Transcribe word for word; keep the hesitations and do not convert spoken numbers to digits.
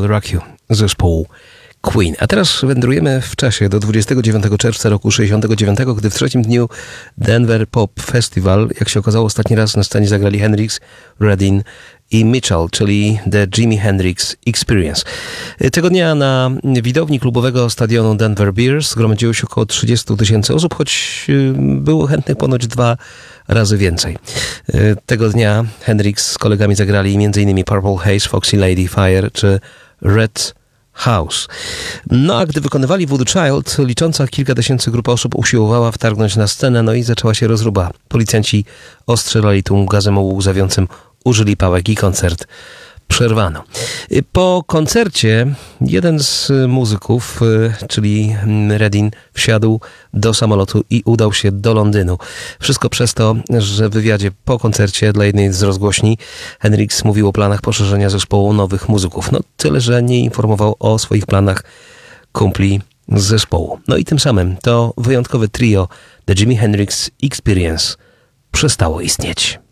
Rock You zespołu Queen. A teraz wędrujemy w czasie do dwudziestego dziewiątego czerwca roku sześćdziesiątego dziewiątego, gdy w trzecim dniu Denver Pop Festival, jak się okazało, ostatni raz na scenie zagrali Hendrix, Redding i Mitchell, czyli The Jimi Hendrix Experience. Tego dnia na widowni klubowego stadionu Denver Bears zgromadziło się około trzydzieści tysięcy osób, choć było chętnych ponoć dwa razy więcej. Tego dnia Hendrix z kolegami zagrali m.in. Purple Haze, Foxy Lady, Fire czy Red House. No a gdy wykonywali Voodoo Child, licząca kilka tysięcy grupa osób usiłowała wtargnąć na scenę, no i zaczęła się rozruba. Policjanci ostrzelali tłum gazem łzawiącym, użyli pałek i koncert przerwano. Po koncercie jeden z muzyków, czyli Redding, wsiadł do samolotu i udał się do Londynu. Wszystko przez to, że w wywiadzie po koncercie dla jednej z rozgłośni Hendrix mówił o planach poszerzenia zespołu nowych muzyków. No tyle, że nie informował o swoich planach kumpli z zespołu. No i tym samym to wyjątkowe trio The Jimi Hendrix Experience przestało istnieć.